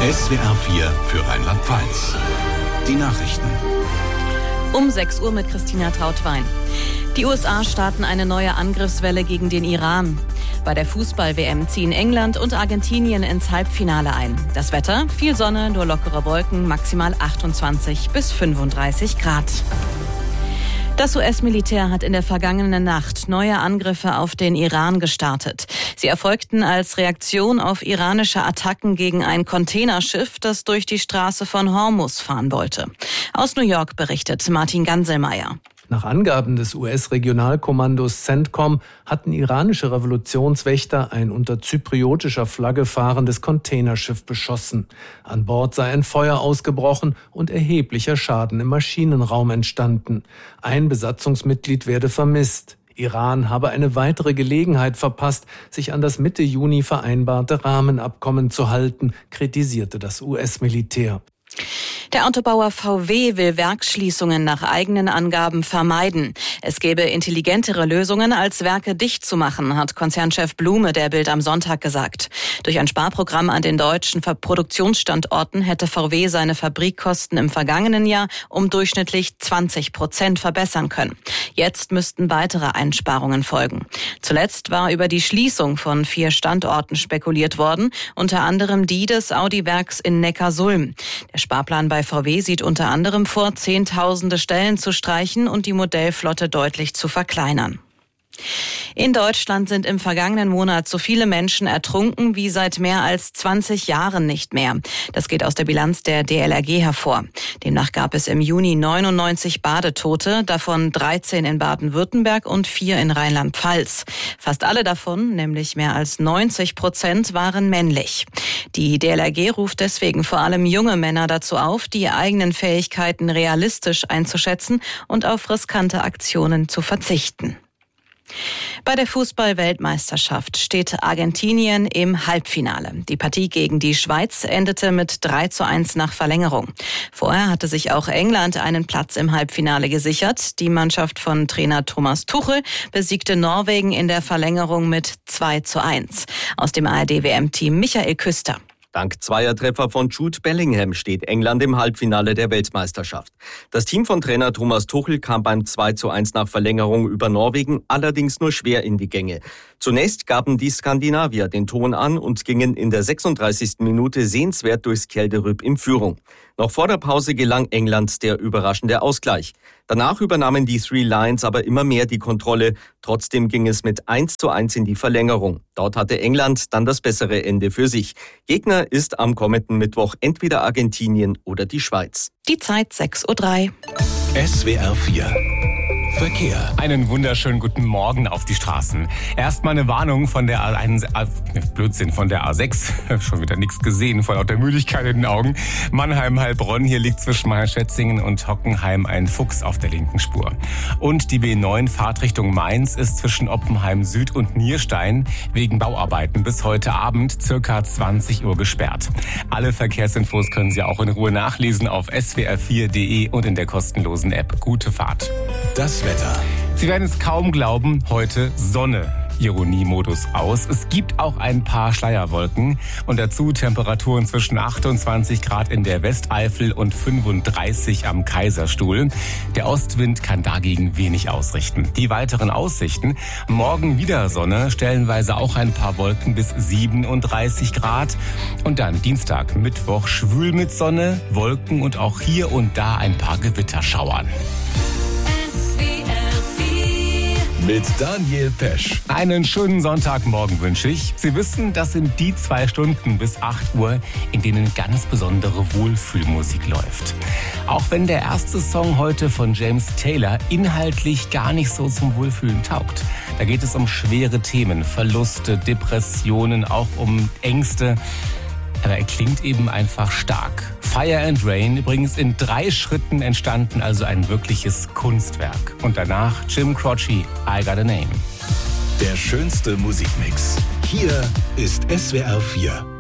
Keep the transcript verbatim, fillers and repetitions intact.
S W R vier für Rheinland-Pfalz. Die Nachrichten. Um sechs Uhr mit Christina Trautwein. Die U S A starten eine neue Angriffswelle gegen den Iran. Bei der Fußball-W M ziehen England und Argentinien ins Halbfinale ein. Das Wetter? Viel Sonne, nur lockere Wolken, maximal achtundzwanzig bis fünfunddreißig Grad. Das U S-Militär hat in der vergangenen Nacht neue Angriffe auf den Iran gestartet. Sie erfolgten als Reaktion auf iranische Attacken gegen ein Containerschiff, das durch die Straße von Hormuz fahren wollte. Aus New York berichtet Martin Ganselmeier. Nach Angaben des U S-Regionalkommandos CENTCOM hatten iranische Revolutionswächter ein unter zypriotischer Flagge fahrendes Containerschiff beschossen. An Bord sei ein Feuer ausgebrochen und erheblicher Schaden im Maschinenraum entstanden. Ein Besatzungsmitglied werde vermisst. Iran habe eine weitere Gelegenheit verpasst, sich an das Mitte Juni vereinbarte Rahmenabkommen zu halten, kritisierte das U S-Militär. Der Autobauer V W will Werksschließungen nach eigenen Angaben vermeiden. Es gäbe intelligentere Lösungen, als Werke dicht zu machen, hat Konzernchef Blume der Bild am Sonntag gesagt. Durch ein Sparprogramm an den deutschen Produktionsstandorten hätte V W seine Fabrikkosten im vergangenen Jahr um durchschnittlich zwanzig Prozent verbessern können. Jetzt müssten weitere Einsparungen folgen. Zuletzt war über die Schließung von vier Standorten spekuliert worden, unter anderem die des Audi-Werks in Neckarsulm. Der Sparplan bei V W sieht unter anderem vor, zehntausende Stellen zu streichen und die Modellflotte deutlich zu verkleinern. In Deutschland sind im vergangenen Monat so viele Menschen ertrunken wie seit mehr als zwanzig Jahren nicht mehr. Das geht aus der Bilanz der D L R G hervor. Demnach gab es im Juni neunundneunzig Badetote, davon dreizehn in Baden-Württemberg und vier in Rheinland-Pfalz. Fast alle davon, nämlich mehr als neunzig Prozent, waren männlich. Die D L R G ruft deswegen vor allem junge Männer dazu auf, die eigenen Fähigkeiten realistisch einzuschätzen und auf riskante Aktionen zu verzichten. Bei der Fußball-Weltmeisterschaft steht Argentinien im Halbfinale. Die Partie gegen die Schweiz endete mit drei zu eins nach Verlängerung. Vorher hatte sich auch England einen Platz im Halbfinale gesichert. Die Mannschaft von Trainer Thomas Tuchel besiegte Norwegen in der Verlängerung mit zwei zu eins. Aus dem A R D-W M-Team Michael Küster. Dank Zweiertreffer von Jude Bellingham steht England im Halbfinale der Weltmeisterschaft. Das Team von Trainer Thomas Tuchel kam beim zwei zu eins nach Verlängerung über Norwegen allerdings nur schwer in die Gänge. Zunächst gaben die Skandinavier den Ton an und gingen in der sechsunddreißigsten Minute sehenswert durchs Kelderüb in Führung. Noch vor der Pause gelang England der überraschende Ausgleich. Danach übernahmen die Three Lions aber immer mehr die Kontrolle. Trotzdem ging es mit eins zu eins in die Verlängerung. Dort hatte England dann das bessere Ende für sich. Gegner ist am kommenden Mittwoch entweder Argentinien oder die Schweiz. Die Zeit sechs Uhr drei. S W R vier. Verkehr. Einen wunderschönen guten Morgen auf die Straßen. Erstmal eine Warnung von der A eins, äh, Blödsinn, von der A sechs. Schon wieder nichts gesehen, vor lauter Müdigkeit in den Augen. Mannheim-Heilbronn, hier liegt zwischen Malschätzingen und Hockenheim ein Fuchs auf der linken Spur. Und die B neun Fahrtrichtung Mainz ist zwischen Oppenheim Süd und Nierstein wegen Bauarbeiten bis heute Abend circa zwanzig Uhr gesperrt. Alle Verkehrsinfos können Sie auch in Ruhe nachlesen auf s w r vier punkt d e und in der kostenlosen App. Gute Fahrt. Das Wetter. Sie werden es kaum glauben, heute Sonne. Ironiemodus aus. Es gibt auch ein paar Schleierwolken und dazu Temperaturen zwischen achtundzwanzig Grad in der Westeifel und fünfunddreißig am Kaiserstuhl. Der Ostwind kann dagegen wenig ausrichten. Die weiteren Aussichten: morgen wieder Sonne, stellenweise auch ein paar Wolken bis siebenunddreißig Grad. Und dann Dienstag, Mittwoch schwül mit Sonne, Wolken und auch hier und da ein paar Gewitterschauern. Mit Daniel Pesch. Einen schönen Sonntagmorgen wünsche ich. Sie wissen, das sind die zwei Stunden bis acht Uhr, in denen ganz besondere Wohlfühlmusik läuft. Auch wenn der erste Song heute von James Taylor inhaltlich gar nicht so zum Wohlfühlen taugt. Da geht es um schwere Themen, Verluste, Depressionen, auch um Ängste. Aber er klingt eben einfach stark. Fire and Rain, übrigens in drei Schritten entstanden, also ein wirkliches Kunstwerk. Und danach Jim Croce, I Got a Name. Der schönste Musikmix. Hier ist S W R vier.